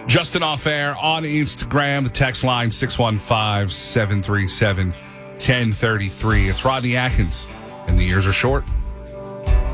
Justin Off Air on Instagram. The text line 615-737-1033. It's Rodney Atkins, and the years are short.